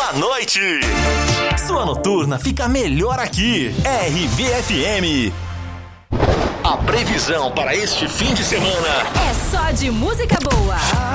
da noite. Sua noturna fica melhor aqui. RBFM. A previsão para este fim de semana é só de música boa.